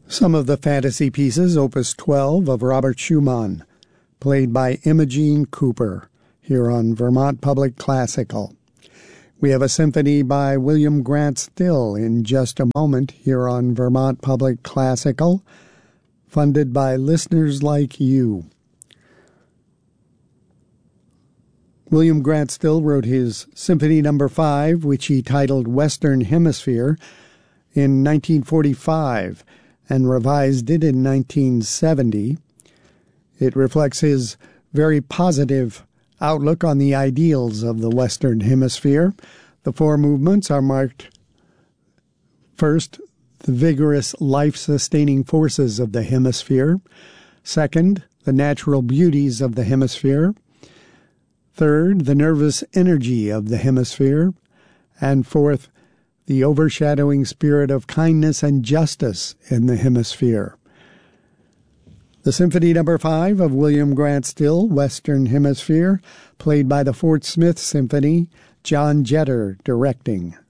Some of the fantasy pieces, Opus 12 of Robert Schumann, played by Imogene Cooper, here on Vermont Public Classical. We have a symphony by William Grant Still in just a moment, here on Vermont Public Classical, funded by listeners like you. William Grant Still wrote his Symphony No. 5, which he titled Western Hemisphere, in 1945, and revised it in 1970. It reflects his very positive outlook on the ideals of the Western Hemisphere. The four movements are marked: first, the vigorous life-sustaining forces of the hemisphere; second, the natural beauties of the hemisphere; third, the nervous energy of the hemisphere; and fourth, the overshadowing spirit of kindness and justice in the hemisphere. The Symphony No. 5 of William Grant Still, Western Hemisphere, played by the Fort Smith Symphony, John Jetter directing.